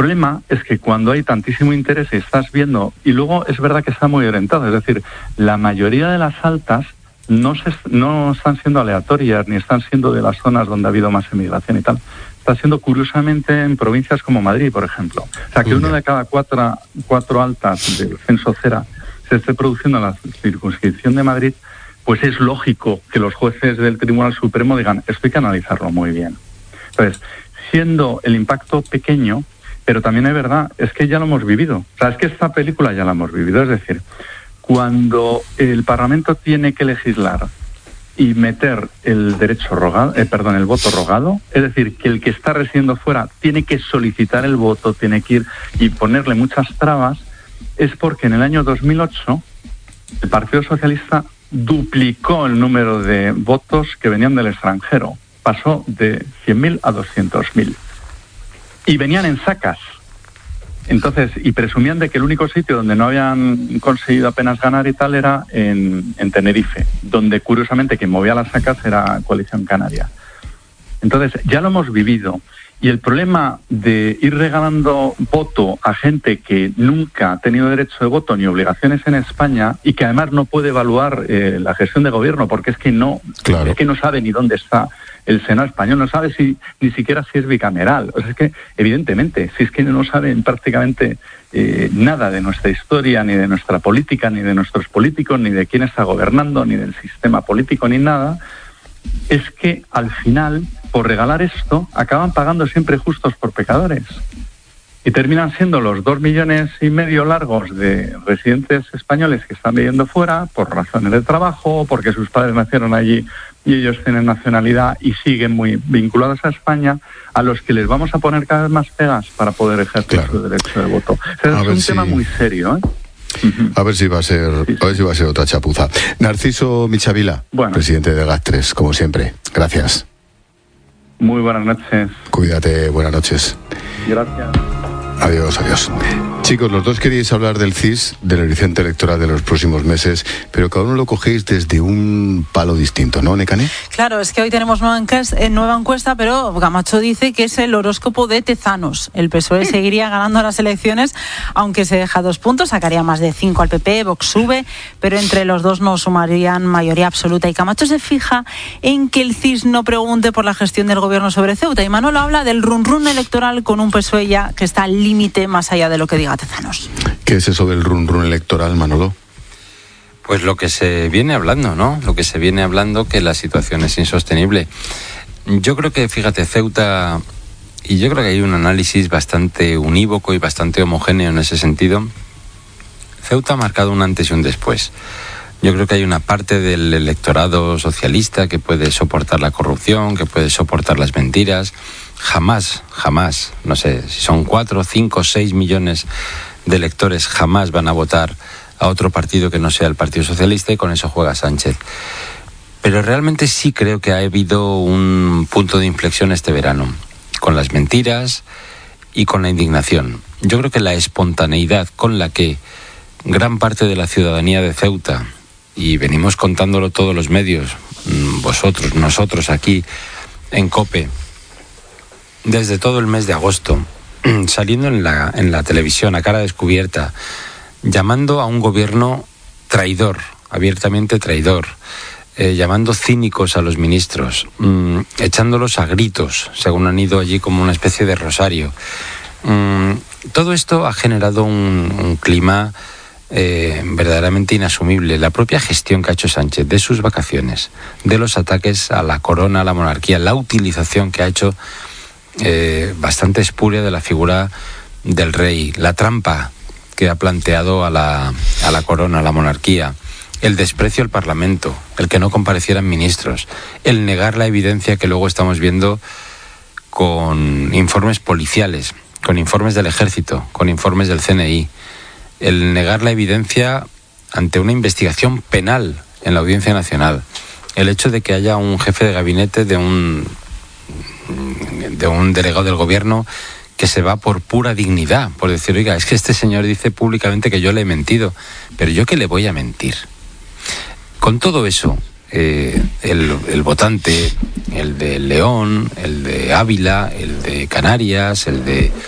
problema es que cuando hay tantísimo interés y estás viendo, y luego es verdad que está muy orientado, es decir, la mayoría de las altas no están siendo aleatorias, ni están siendo de las zonas donde ha habido más emigración y tal. Está siendo curiosamente en provincias como Madrid, por ejemplo. O sea, que uno de cada cuatro altas del censo Cera se esté produciendo en la circunscripción de Madrid, pues es lógico que los jueces del Tribunal Supremo digan, esto hay que analizarlo muy bien. Entonces, siendo el impacto pequeño, pero también es verdad, es que ya lo hemos vivido. O sea, es que esta película ya la hemos vivido. Es decir, cuando el Parlamento tiene que legislar y meter el el voto rogado, es decir, que el que está residiendo fuera tiene que solicitar el voto, tiene que ir y ponerle muchas trabas, es porque en el año 2008 el Partido Socialista duplicó el número de votos que venían del extranjero. Pasó de 100.000 a 200.000. Y venían en sacas. Entonces, y presumían de que el único sitio donde no habían conseguido apenas ganar y tal era en Tenerife, donde curiosamente quien movía las sacas era Coalición Canaria. Entonces, ya lo hemos vivido. Y el problema de ir regalando voto a gente que nunca ha tenido derecho de voto ni obligaciones en España y que además no puede evaluar la gestión de gobierno porque es que no sabe ni dónde está el Senado español, no sabe ni siquiera si es bicameral. O sea, es que evidentemente, si es que no saben prácticamente nada de nuestra historia, ni de nuestra política, ni de nuestros políticos, ni de quién está gobernando, ni del sistema político, ni nada, es que al final, por regalar esto, acaban pagando siempre justos por pecadores. Y terminan siendo los 2,5 millones largos de residentes españoles que están viviendo fuera por razones de trabajo, porque sus padres nacieron allí y ellos tienen nacionalidad y siguen muy vinculados a España, a los que les vamos a poner cada vez más pegas para poder ejercer su derecho de voto. O sea, es un tema muy serio, ¿eh? A ver si va a ser, otra chapuza. Narciso Michavila, presidente de GAT3, como siempre. Gracias. Muy buenas noches. Cuídate, buenas noches. Gracias. Adiós. Chicos, los dos queríais hablar del CIS, del horizonte electoral de los próximos meses, pero cada uno lo cogéis desde un palo distinto, ¿no, Nekane? Claro, es que hoy tenemos nueva encuesta, pero Camacho dice que es el horóscopo de Tezanos. El PSOE seguiría ganando las elecciones, aunque se deja 2 puntos, sacaría más de 5 al PP, Vox sube, pero entre los dos no sumarían mayoría absoluta. Y Camacho se fija en que el CIS no pregunte por la gestión del gobierno sobre Ceuta. Y Manolo habla del run-run electoral con un PSOE ya que está al límite más allá de lo que diga Tezanos. ¿Qué es eso del run-run electoral, Manolo? Pues lo que se viene hablando, ¿no? Lo que se viene hablando, que la situación es insostenible. Yo creo que, fíjate, Ceuta, y yo creo que hay un análisis bastante unívoco y bastante homogéneo en ese sentido. Ceuta ha marcado un antes y un después. Yo creo que hay una parte del electorado socialista que puede soportar la corrupción, que puede soportar las mentiras. Jamás, no sé, si son 4, 5, 6 millones de electores, jamás van a votar a otro partido que no sea el Partido Socialista, y con eso juega Sánchez. Pero realmente sí creo que ha habido un punto de inflexión este verano, con las mentiras y con la indignación. Yo creo que la espontaneidad con la que gran parte de la ciudadanía de Ceuta, y venimos contándolo todos los medios, vosotros, nosotros aquí en COPE, desde todo el mes de agosto, saliendo en la televisión a cara descubierta, llamando a un gobierno traidor, abiertamente traidor, llamando cínicos a los ministros, echándolos a gritos, según han ido allí como una especie de rosario. Todo esto ha generado un clima verdaderamente inasumible. La propia gestión que ha hecho Sánchez de sus vacaciones, de los ataques a la corona, a la monarquía, la utilización que ha hecho bastante espuria de la figura del rey, la trampa que ha planteado a la corona, a la monarquía, el desprecio al Parlamento, el que no comparecieran ministros, el negar la evidencia que luego estamos viendo con informes policiales, con informes del Ejército, con informes del CNI, el negar la evidencia ante una investigación penal en la Audiencia Nacional, el hecho de que haya un jefe de gabinete de un delegado del gobierno que se va por pura dignidad, por decir, oiga, es que este señor dice públicamente que yo le he mentido, pero yo qué le voy a mentir. Con todo eso, el votante, el de León, el de Ávila, el de Canarias, el de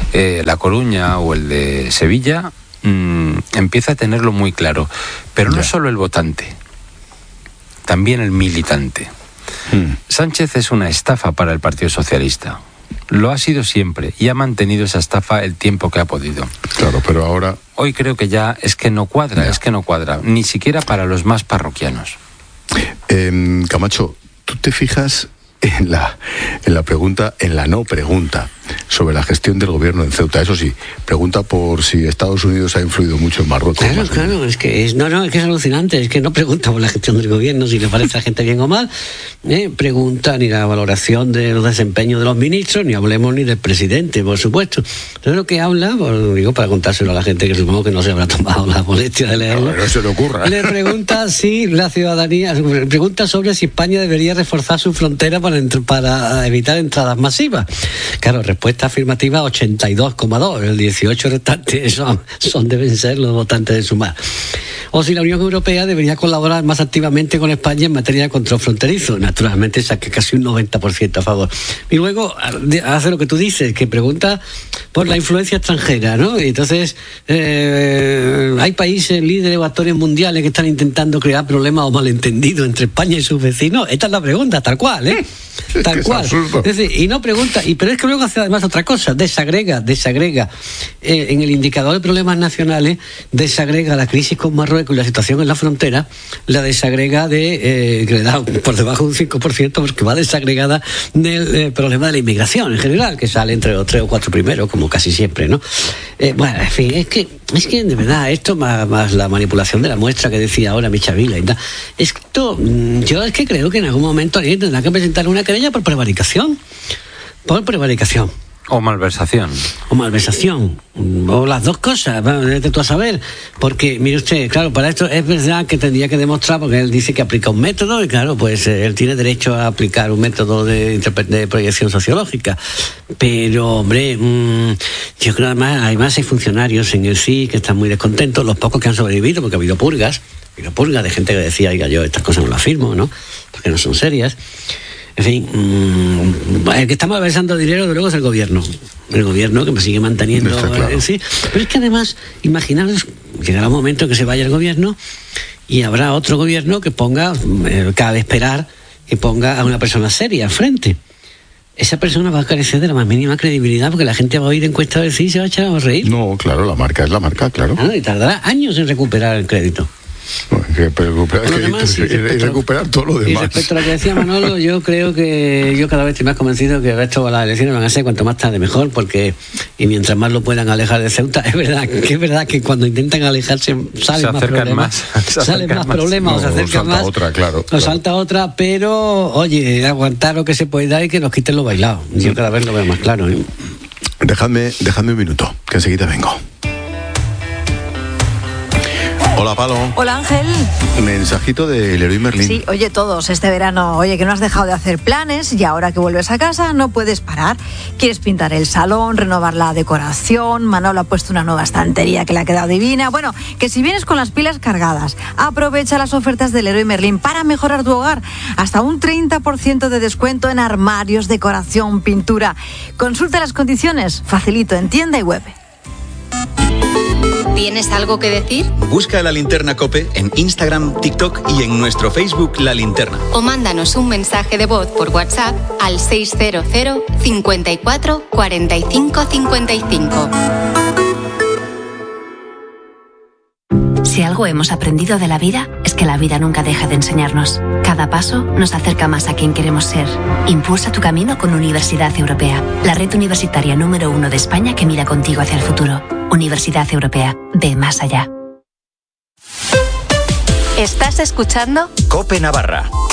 La Coruña o el de Sevilla, empieza a tenerlo muy claro. Pero no solo el votante, también el militante. Sánchez es una estafa para el Partido Socialista. Lo ha sido siempre y ha mantenido esa estafa el tiempo que ha podido. Claro, pero ahora... Hoy creo que ya es que no cuadra, ni siquiera para los más parroquianos. Camacho, ¿tú te fijas en la pregunta, en la no pregunta sobre la gestión del gobierno en Ceuta? Eso sí, pregunta por si Estados Unidos ha influido mucho en Marruecos. Claro, es que es alucinante, es que no pregunta por la gestión del gobierno, si le parece a la gente bien o mal, pregunta ni la valoración de los desempeños de los ministros, ni hablemos ni del presidente, por supuesto. Entonces lo que habla, digo, para contárselo a la gente que supongo que no se habrá tomado la molestia de leerlo, no se le ocurra. Le pregunta si la ciudadanía, pregunta sobre si España debería reforzar su frontera para evitar entradas masivas. Claro, respuesta afirmativa 82,2, el 18 restante deben ser los votantes de Sumar. O si la Unión Europea debería colaborar más activamente con España en materia de control fronterizo. Naturalmente saque casi un 90% a favor. Y luego hace lo que tú dices, que pregunta por la influencia extranjera, ¿no? Y entonces hay países líderes o actores mundiales que están intentando crear problemas o malentendidos entre España y sus vecinos. Esta es la pregunta, tal cual, ¿eh? Tal cual. Es decir, y no pregunta, pero es que luego hace además otra cosa, desagrega en el indicador de problemas nacionales, desagrega la crisis con Marruecos y la situación en la frontera, la desagrega que le da por debajo de un 5%, porque va desagregada del problema de la inmigración en general, que sale entre los 3 o 4 primeros, como casi siempre, ¿no? Bueno, en fin, es que de verdad, esto más la manipulación de la muestra que decía ahora Michavila y tal, yo es que creo que en algún momento alguien tendrá que presentar una querella por prevaricación. O malversación. O las dos cosas, vete tú a saber. Porque, mire usted, claro, para esto es verdad que tendría que demostrar, porque él dice que aplica un método, y claro, pues él tiene derecho a aplicar un método de proyección sociológica. Pero, hombre, yo creo además hay funcionarios en el CSIC que están muy descontentos, los pocos que han sobrevivido, porque ha habido purgas de gente que decía, oiga, yo estas cosas no las firmo, ¿no? Porque no son serias. En fin, el que está malversando dinero, de luego, es el gobierno. El gobierno que me sigue manteniendo. Claro. Sí. Pero es que además, imaginaros, llegará un momento en que se vaya el gobierno y habrá otro gobierno que ponga, cabe esperar, que ponga a una persona seria al frente. Esa persona va a carecer de la más mínima credibilidad, porque la gente va a oír encuestas de sí y se va a echar a reír. No, claro, la marca es la marca, claro. Y tardará años en recuperar el crédito. Recuperar todo lo demás. Y respecto a lo que decía Manolo, yo creo que yo cada vez estoy más convencido que esto, las elecciones van a ser cuanto más tarde mejor, porque y mientras más lo puedan alejar de Ceuta, es verdad que cuando intentan alejarse salen más problemas, o se acercan más, o salta otra, pero oye, aguantar lo que se pueda y que nos quiten lo bailado. Yo cada vez lo veo más claro, ¿eh? Dejadme un minuto, que enseguida vengo. Hola, Palo. Hola, Ángel. Mensajito de Leroy Merlin. Sí, oye, todos este verano, que no has dejado de hacer planes y ahora que vuelves a casa no puedes parar. Quieres pintar el salón, renovar la decoración, Manolo ha puesto una nueva estantería que le ha quedado divina. Bueno, que si vienes con las pilas cargadas, aprovecha las ofertas de Leroy Merlin para mejorar tu hogar. Hasta un 30% de descuento en armarios, decoración, pintura. Consulta las condiciones, facilito en tienda y web. ¿Tienes algo que decir? Busca La Linterna COPE en Instagram, TikTok y en nuestro Facebook La Linterna. O mándanos un mensaje de voz por WhatsApp al 600 54 45 55. Si algo hemos aprendido de la vida, es que la vida nunca deja de enseñarnos. Cada paso nos acerca más a quien queremos ser. Impulsa tu camino con Universidad Europea, la red universitaria número 1 de España que mira contigo hacia el futuro. Universidad Europea, ve más allá. ¿Estás escuchando? COPE Navarra.